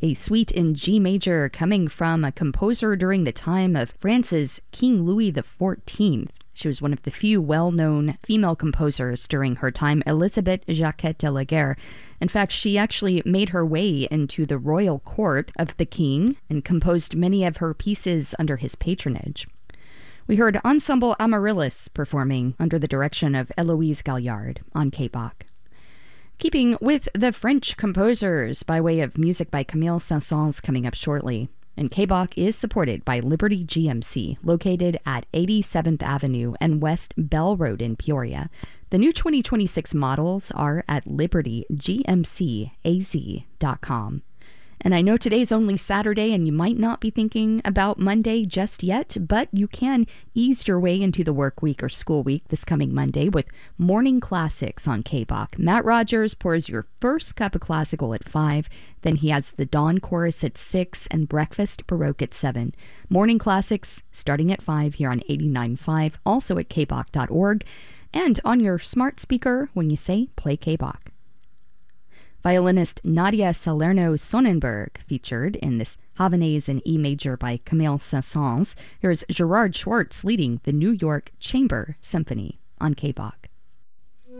A suite in G major coming from a composer during the time of France's King Louis XIV. She was one of the few well-known female composers during her time, Elisabeth Jacquet de la Guerre. In fact, she actually made her way into the royal court of the king and composed many of her pieces under his patronage. We heard Ensemble Amaryllis performing under the direction of Eloise Galliard on K-Bach. Keeping with the French composers by way of music by Camille Saint-Saëns coming up shortly. And K-Bach is supported by Liberty GMC, located at 87th Avenue and West Bell Road in Peoria. The new 2026 models are at libertygmcaz.com. And I know today's only Saturday and you might not be thinking about Monday just yet, but you can ease your way into the work week or school week this coming Monday with Morning Classics on K-Bach. Matt Rogers pours your first cup of classical at 5, then he has the Dawn Chorus at 6 and Breakfast Baroque at 7. Morning Classics starting at 5 here on 89.5, also at kbach.org, and on your smart speaker when you say play K-Bach. Violinist Nadia Salerno-Sonnenberg featured in this Havanaise in E major by Camille Saint-Saëns. Here's Gerard Schwartz leading the New York Chamber Symphony on K-Bach.